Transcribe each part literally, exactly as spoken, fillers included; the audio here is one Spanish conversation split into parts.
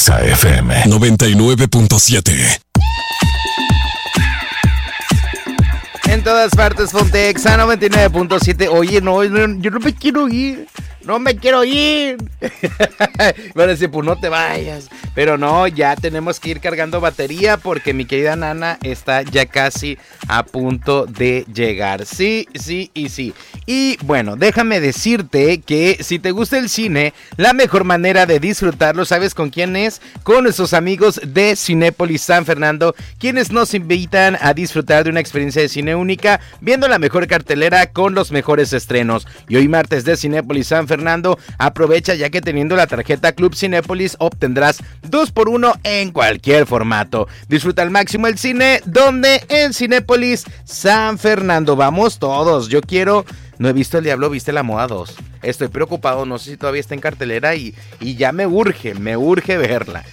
Exa F M noventa y nueve punto siete. En todas partes, ponte Exa noventa y nueve punto siete. Oye, no, no, yo no me quiero ir. No me quiero ir. Van a decir, pues no te vayas. Pero no, ya tenemos que ir cargando batería porque mi querida Nana está ya casi a punto de llegar. Sí, sí y sí. Y bueno, déjame decirte que si te gusta el cine, la mejor manera de disfrutarlo, ¿sabes con quién es? Con nuestros amigos de Cinépolis San Fernando, quienes nos invitan a disfrutar de una experiencia de cine única, viendo la mejor cartelera con los mejores estrenos. Y hoy martes de Cinépolis San Fernando, aprovecha ya que teniendo la tarjeta Club Cinépolis obtendrás dos por uno en cualquier formato. Disfruta al máximo el cine, donde en Cinépolis San Fernando. Vamos todos, yo quiero... No he visto El Diablo Viste la Moda dos. Estoy preocupado, no sé si todavía está en cartelera y, y ya me urge, me urge verla.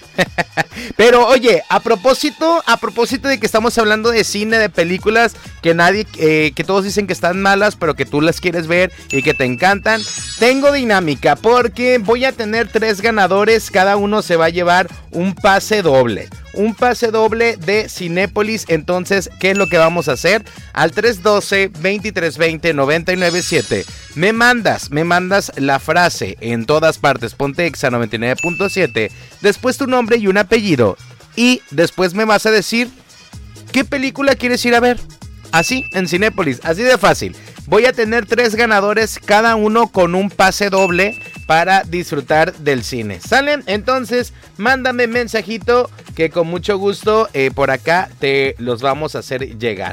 Pero oye, a propósito, a propósito de que estamos hablando de cine, de películas que nadie, eh, que todos dicen que están malas, pero que tú las quieres ver y que te encantan, tengo dinámica porque voy a tener tres ganadores, cada uno se va a llevar un pase doble. Un pase doble de Cinépolis. Entonces, ¿qué es lo que vamos a hacer? Al tres uno dos, dos tres dos cero, nueve nueve siete me mandas, me mandas la frase en todas partes, ponte Exa noventa y nueve punto siete, después tu nombre y un apellido, y después me vas a decir qué película quieres ir a ver. Así, en Cinépolis, así de fácil. Voy a tener tres ganadores, cada uno con un pase doble para disfrutar del cine. ¿Sale? Entonces, mándame mensajito que con mucho gusto eh, por acá te los vamos a hacer llegar.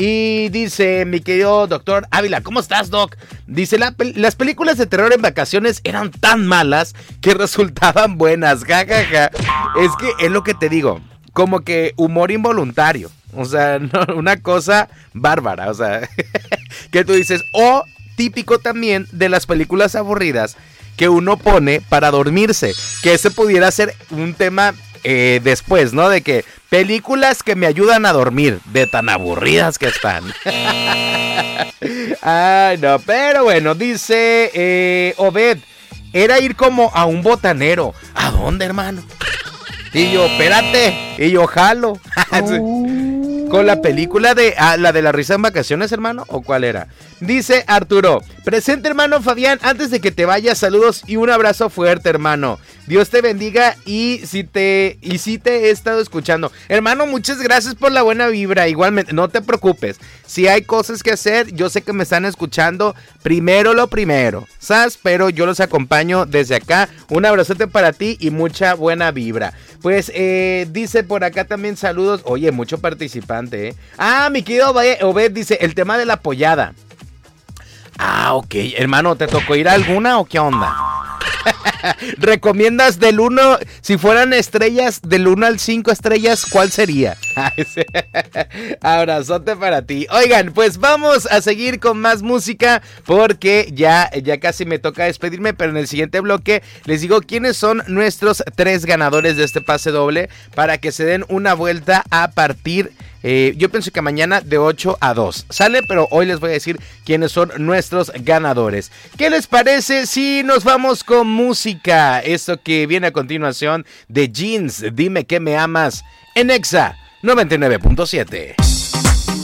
Y dice mi querido doctor Ávila, ¿cómo estás, Doc? Dice, la, las películas de terror en vacaciones eran tan malas que resultaban buenas. Ja, ja, ja. Es que es lo que te digo, como que humor involuntario. O sea, no, una cosa bárbara, o sea, que tú dices, o típico también de las películas aburridas que uno pone para dormirse, que ese pudiera ser un tema eh, después, ¿no? De que películas que me ayudan a dormir, de tan aburridas que están. Ay, no, pero bueno, dice eh, Obed, era ir como a un botanero. ¿A dónde, hermano? Y yo, espérate, y yo jalo. Con la película de, ah, la de la risa en vacaciones, hermano, ¿o cuál era? Dice Arturo, presente, hermano Fabián, antes de que te vayas, saludos y un abrazo fuerte, hermano. Dios te bendiga y si te, y si te he estado escuchando. Hermano, muchas gracias por la buena vibra, igualmente, no te preocupes. Si hay cosas que hacer, yo sé que me están escuchando, primero lo primero, ¿sabes? Pero yo los acompaño desde acá, un abrazote para ti y mucha buena vibra. Pues, eh, dice por acá también saludos, oye, mucho participante, ¿eh? Ah, mi querido Obed dice, el tema de la pollada. Ah, ok, hermano, ¿te tocó ir a alguna o qué onda? ¿Recomiendas del uno, si fueran estrellas, del uno al cinco estrellas, cuál sería? Abrazote para ti. Oigan, pues vamos a seguir con más música porque ya, ya casi me toca despedirme, pero en el siguiente bloque les digo quiénes son nuestros tres ganadores de este pase doble para que se den una vuelta a partir Eh, yo pienso que mañana de ocho a dos, ¿sale? Pero hoy les voy a decir quiénes son nuestros ganadores. ¿Qué les parece si nos vamos con música? Esto que viene a continuación de Jeans, Dime que me amas, en Exa noventa y nueve punto siete.